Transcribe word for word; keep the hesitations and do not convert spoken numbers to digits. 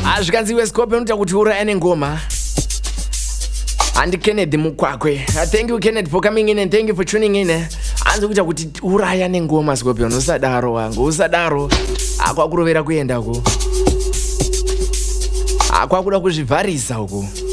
Azvikanziwe Scorpion unoita kuti urayane ngoma. And Kennedy Mukwakwe. Thank you Kennedy for coming in and thank you for tuning in. Anzi kuita kuti urayane ngoma Scorpion. Usadaro wangu, usadaro. Akwakurovera kuenda uko. Akwakuda kuzvivharisa uko.